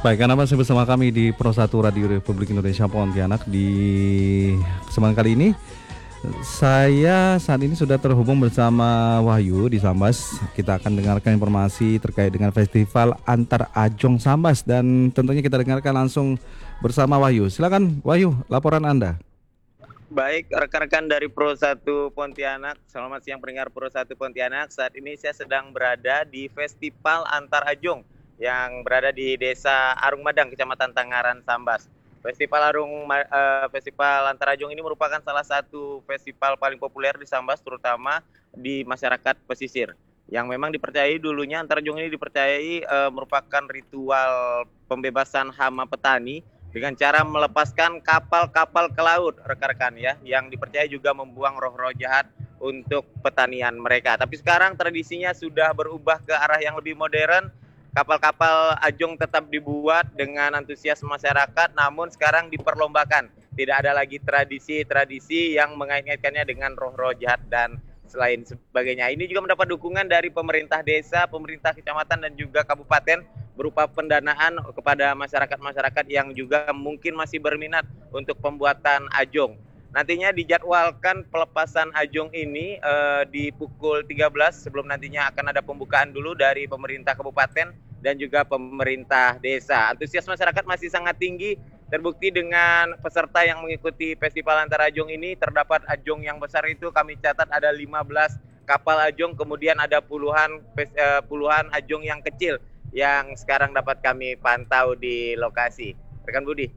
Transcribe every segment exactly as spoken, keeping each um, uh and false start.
Baik, Anda masih bersama kami di Pro satu Radio Republik Indonesia Pontianak. Di kesempatan kali ini saya saat ini sudah terhubung bersama Wahyu di Sambas. Kita akan dengarkan informasi terkait dengan Festival Antar Ajong Sambas, dan tentunya kita dengarkan langsung bersama Wahyu. Silakan Wahyu, laporan Anda. Baik, rekan-rekan dari Pro satu Pontianak, selamat siang pendengar Pro satu Pontianak. Saat ini saya sedang berada di Festival Antar Ajong yang berada di Desa Arung Madang, Kecamatan Tangaran, Sambas. Festival Arung uh, Festival Antar Ajong ini merupakan salah satu festival paling populer di Sambas, terutama di masyarakat pesisir. Yang memang dipercayai dulunya Antar Ajong ini dipercayai uh, merupakan ritual pembebasan hama petani dengan cara melepaskan kapal-kapal ke laut, rekan-rekan ya, yang dipercaya juga membuang roh-roh jahat untuk pertanian mereka. Tapi sekarang tradisinya sudah berubah ke arah yang lebih modern. Kapal-kapal ajong tetap dibuat dengan antusias masyarakat, namun sekarang diperlombakan. Tidak ada lagi tradisi-tradisi yang mengait-ngaitkannya dengan roh-roh jahat dan selain sebagainya. Ini juga mendapat dukungan dari pemerintah desa, pemerintah kecamatan, dan juga kabupaten berupa pendanaan kepada masyarakat-masyarakat yang juga mungkin masih berminat untuk pembuatan ajong. Nantinya dijadwalkan pelepasan ajong ini eh, di pukul tiga belas, sebelum nantinya akan ada pembukaan dulu dari pemerintah kabupaten dan juga pemerintah desa. Antusias masyarakat masih sangat tinggi, terbukti dengan peserta yang mengikuti Festival Antar Ajong ini. Terdapat ajong yang besar itu kami catat ada lima belas kapal ajong, kemudian ada puluhan eh, puluhan ajong yang kecil yang sekarang dapat kami pantau di lokasi. Rekan Budi.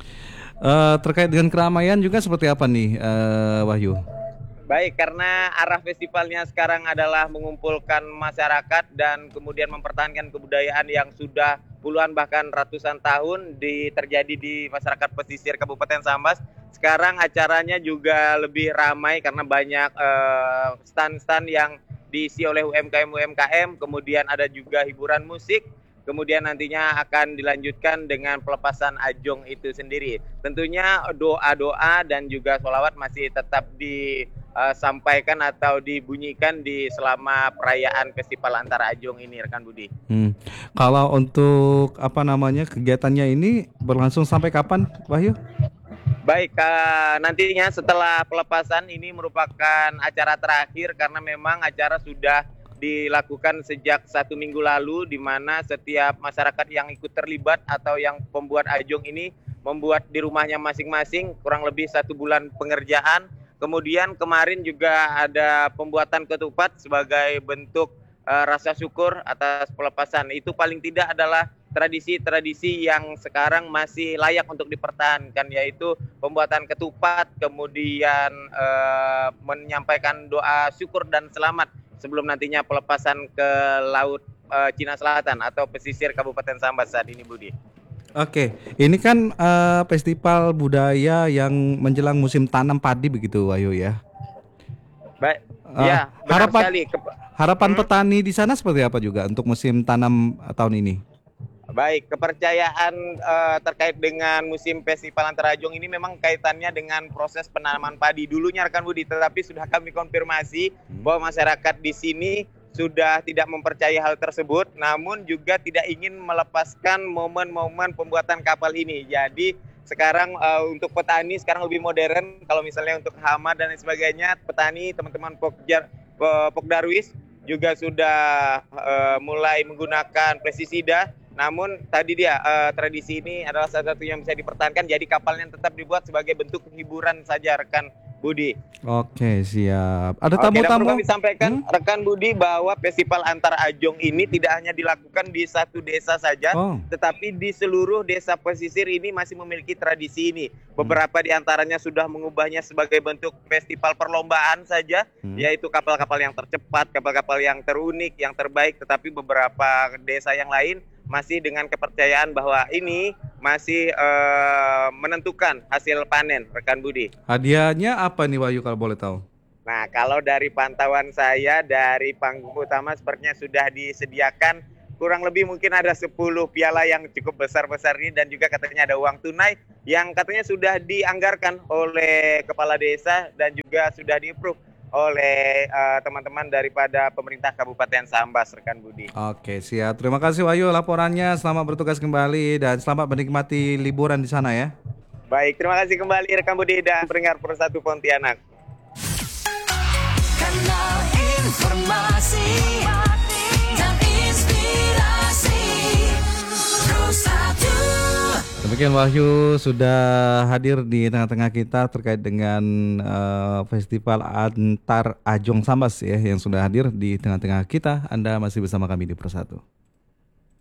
Uh, terkait dengan keramaian juga seperti apa nih, uh, Wahyu? Baik, karena arah festivalnya sekarang adalah mengumpulkan masyarakat dan kemudian mempertahankan kebudayaan yang sudah puluhan bahkan ratusan tahun di, terjadi di masyarakat pesisir Kabupaten Sambas. Sekarang acaranya juga lebih ramai karena banyak uh, stand-stand yang diisi oleh U M K M-U M K M, kemudian ada juga hiburan musik. Kemudian nantinya akan dilanjutkan dengan pelepasan ajong itu sendiri. Tentunya doa-doa dan juga sholawat masih tetap disampaikan atau dibunyikan di selama perayaan Festival Antar Ajong ini, rekan Budi. Hmm. Kalau untuk apa namanya kegiatannya ini berlangsung sampai kapan, Wahyu? Baik, uh, nantinya setelah pelepasan ini merupakan acara terakhir karena memang acara sudah dilakukan sejak satu minggu lalu, di mana setiap masyarakat yang ikut terlibat atau yang pembuat ajong ini membuat di rumahnya masing-masing kurang lebih satu bulan pengerjaan. Kemudian kemarin juga ada pembuatan ketupat sebagai bentuk uh, rasa syukur atas pelepasan. Itu paling tidak adalah tradisi-tradisi yang sekarang masih layak untuk dipertahankan, yaitu pembuatan ketupat, kemudian uh, menyampaikan doa syukur dan selamat sebelum nantinya pelepasan ke laut uh, Cina Selatan atau pesisir Kabupaten Sambas saat ini, Budi. Oke, ini kan uh, festival budaya yang menjelang musim tanam padi begitu, Wahyu ya. Baik, uh, ya benar harapan, sekali. Kep- harapan hmm? petani di sana seperti apa juga untuk musim tanam uh, tahun ini? Baik, kepercayaan uh, terkait dengan musim Festival Antar Ajong ini memang kaitannya dengan proses penanaman padi dulunya, rekan Budi, tetapi sudah kami konfirmasi hmm. bahwa masyarakat di sini sudah tidak mempercayai hal tersebut, namun juga tidak ingin melepaskan momen-momen pembuatan kapal ini. Jadi sekarang uh, untuk petani sekarang lebih modern. Kalau misalnya untuk hama dan lain sebagainya, petani teman-teman Pokjar, Pokdarwis juga sudah uh, mulai menggunakan pestisida. Namun tadi dia uh, tradisi ini adalah salah satu yang bisa dipertahankan, jadi kapalnya tetap dibuat sebagai bentuk hiburan saja, rekan Budi. Oke, siap. Ada tamu-tamu. Oke, perlu kami sampaikan, hmm? rekan Budi, bahwa Festival Antar Ajong ini tidak hanya dilakukan di satu desa saja, oh. tetapi di seluruh desa pesisir ini masih memiliki tradisi ini. Beberapa hmm. diantaranya sudah mengubahnya sebagai bentuk festival perlombaan saja, hmm. yaitu kapal-kapal yang tercepat, kapal-kapal yang terunik, yang terbaik. Tetapi beberapa desa yang lain masih dengan kepercayaan bahwa ini masih uh, menentukan hasil panen, rekan Budi. Hadiahnya apa nih, Wahyu, kalau boleh tahu? Nah, kalau dari pantauan saya dari panggung utama sepertinya sudah disediakan kurang lebih mungkin ada sepuluh piala yang cukup besar-besar ini, dan juga katanya ada uang tunai yang katanya sudah dianggarkan oleh kepala desa dan juga sudah di-approve oleh uh, teman-teman daripada pemerintah Kabupaten Sambas, rekan Budi. Oke, siap. Terima kasih Wahyu laporannya. Selamat bertugas kembali dan selamat menikmati liburan di sana ya. Baik, terima kasih kembali rekan Budi dan pendengar Pro satu Pontianak. Kanal informasi dan inspirasi Pro satu. Demikian Wahyu sudah hadir di tengah-tengah kita terkait dengan uh, Festival Antar Ajong Sambas ya yang sudah hadir di tengah-tengah kita. Anda masih bersama kami di Pro satu.